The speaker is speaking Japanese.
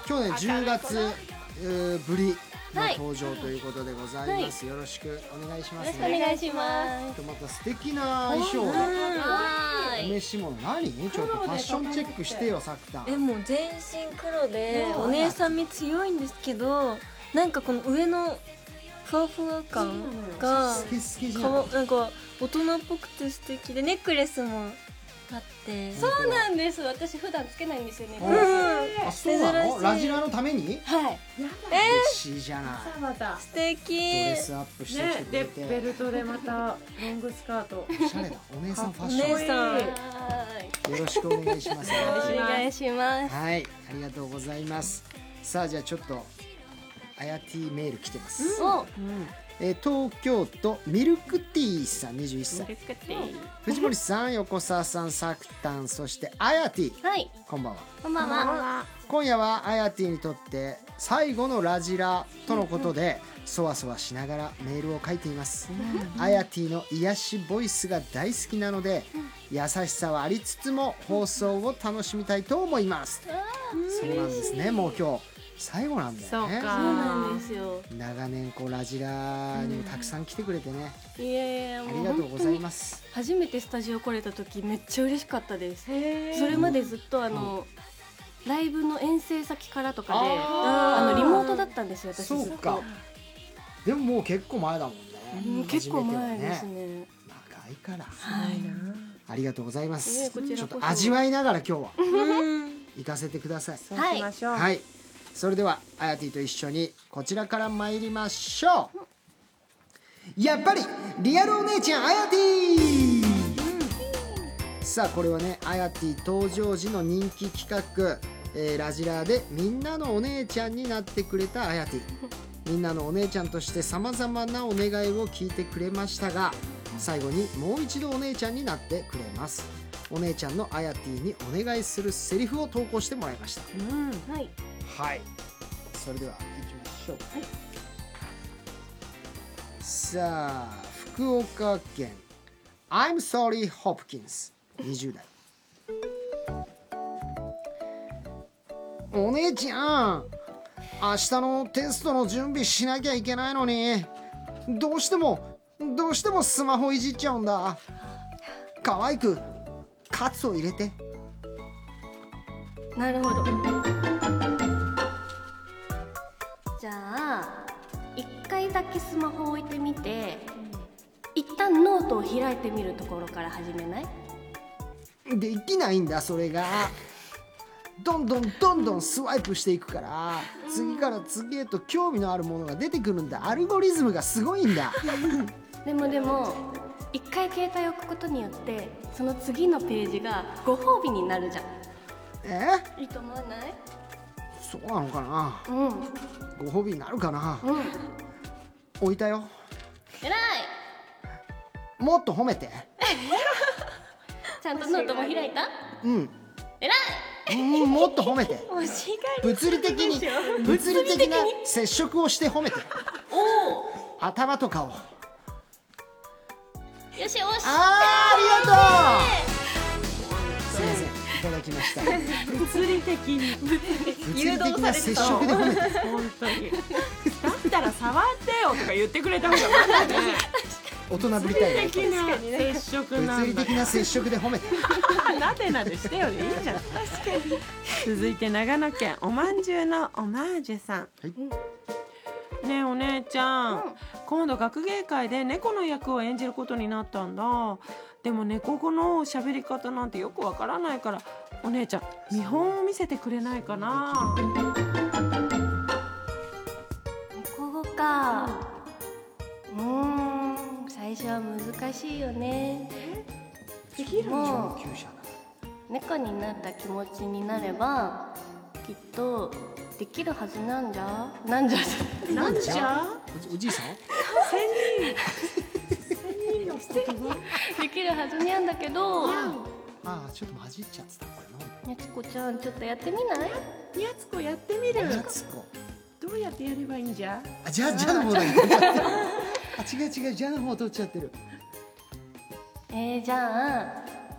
去年10月ぶりの登場ということでございます、よろしくお願いしますね。 お願いします。 また素敵な衣装、お召し物何？ちょっとファッションチェックしてよ、さくたん。 もう全身黒でお姉さん味強いんですけど、なんかこの上のふわふわ感がスケスケじゃん。 なんか大人っぽくて素敵で、ネックレスもあって。 そうなんです。私普段つけないんですよね。 あ、そうなの？ラジラのために？ はい。 嬉しいじゃない。 また素敵。 ドレスアップしてきてくれでて、 ベルトでまたロングスカート。 おしゃれだ。お姉さんファッシお姉ョさんン。よろしくお願いします。 お願いします。 はい、ありがとうございます。さあ、じゃあちょっとあやティメール来てます。 お、 東京都ミルクティーさん21歳、藤森さん、横澤さん、さくたん、そしてあやティ、 はい、 こんばんは。 こんばんは。 今夜はあやティにとって最後のラジラとのことで、そわそわしながらメールを書いています。あやティの癒しボイスが大好きなので、優しさはありつつも放送を楽しみたいと思います。そうなんですね、もう今日最後なんだよね。 そうなんですよ。 長年こうラジラにもたくさん来てくれてね、 いやいや、 ありがとうございます。 初めてスタジオ来れた時めっちゃ嬉しかったです。それまでずっとライブの遠征先からとかでリモートだったんですよ、私ずっと。 そうか。でももう結構前だもんね。 結構前ですね。 長いから。 はい。 ありがとうございます。 こちらこそちょっと味わいながら今日は行かせてください。 そうしましょう。 はい。それではあやてぃと一緒にこちらから参りましょう。やっぱりリアルお姉ちゃんあやてぃ。さあこれはね、あやてぃ登場時の人気企画、ラジラでみんなのお姉ちゃんになってくれたあやてぃ。みんなのお姉ちゃんとしてさまざまなお願いを聞いてくれましたが、最後にもう一度お姉ちゃんになってくれます。お姉ちゃんのあやてぃにお願いするセリフを投稿してもらいました。 はい。 はい、それでは行きましょう。さあ福岡県 I'm sorry Hopkins 20代。お姉ちゃん、明日のテストの準備しなきゃいけないのに、どうしてもスマホいじっちゃうんだ。可愛くカツを入れて。 なるほど。じゃあ一回だけスマホ置いてみて、一旦ノートを開いてみるところから始めない？ できないんだ、それが。どんどんスワイプしていくから、次から次へと興味のあるものが出てくるんだ。アルゴリズムがすごいんだ。 でも一回携帯を置くことによってその次のページがご褒美になるじゃん。いいと思わない？ そうなのかな。 うん。 ご褒美になるかな。 うん。 置いたよ。 偉い。 もっと褒めて。 ちゃんとノートも開いた？ うん。 偉い。 もっと褒めて。 欲しが物理的な接触をして褒めて。頭とかを。 よしよし。 ありがとう。すいません、いただきました。 物理的な接触で褒めて。 本当に。だったら触ってよとか言ってくれた方がまだね。 大人ぶりたいね。 物理的な接触なんだ。 物理的な接触で褒めて。 なでなでしてよでいいじゃん。確かに。続いて長野県おまんじゅうのオマージュさん。ねえお姉ちゃん、今度学芸会で猫の役を演じることになったんだ。でも猫語の喋り方なんてよくわからないから、お姉ちゃん見本を見せてくれないかな。 猫語か。最初は難しいよね。 できるの？ 上級者だ。 猫になった気持ちになればきっとできるはずなんじゃ。 なんじゃおじいさん？ 千人の言葉できるはずにゃんだけど。 ああ、ちょっと混じっちゃってたこれ。 やつこちゃんちょっとやってみない？ やつこやってみる。 やつこ。 どうやってやればいいんじゃ？ あ、じゃの方だ。あ、違う、じゃの方取っちゃってる。 じゃあ